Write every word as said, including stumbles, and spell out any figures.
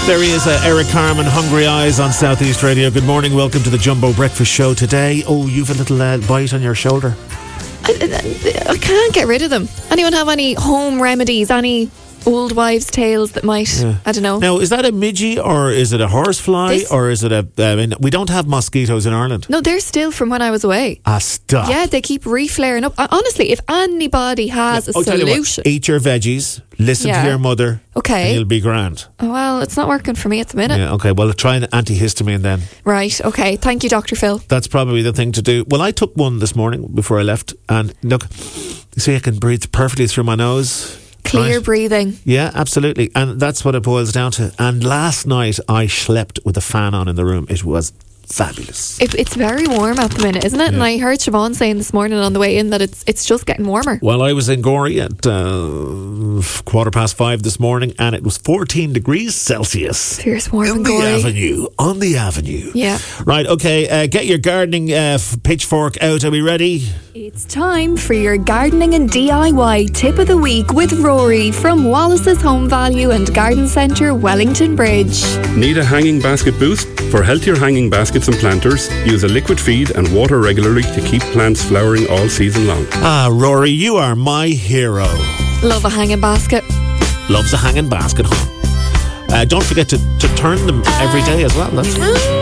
There he is, uh, Eric Carmen, Hungry Eyes on Southeast Radio. Good morning, welcome to the Jumbo Breakfast Show today. Oh, you've a little uh, bite on your shoulder. I, I, I can't get rid of them. Anyone have any home remedies, any old wives' tales that might, yeah. I don't know. Now, is that a midgie or is it a horsefly this, or is it a, I mean, we don't have mosquitoes in Ireland. No, they're still from when I was away. Ah, stop. Yeah, they keep re-flaring up. Honestly, if anybody has yeah. a oh, solution. What, eat your veggies, listen yeah. to your mother, okay, and you'll be grand. Oh, well, it's not working for me at the minute. Yeah, okay, well, try an antihistamine then. Right, okay. Thank you, Doctor Phil. That's probably the thing to do. Well, I took one this morning before I left, and look, you see I can breathe perfectly through my nose. Clear right. breathing. Yeah, absolutely. And that's what it boils down to. And last night I slept with the fan on in the room. It was fabulous. It, it's very warm at the minute, isn't it? Yeah. And I heard Siobhan saying this morning on the way in that it's it's just getting warmer. Well, I was in Gorey at uh, quarter past five this morning, and it was fourteen degrees Celsius. Fierce warm on in the Gorey. avenue. On the avenue. Yeah. Right, okay, uh, get your gardening uh, pitchfork out. Are we ready? It's time for your gardening and D I Y tip of the week with Rory from Wallace's Home Value and Garden Centre, Wellington Bridge. Need a hanging basket boost? For healthier hanging baskets and planters, use a liquid feed and water regularly to keep plants flowering all season long. Ah, Rory, you are my hero. Love a hanging basket. Loves a hanging basket. Uh, don't forget to, to turn them every day as well. That's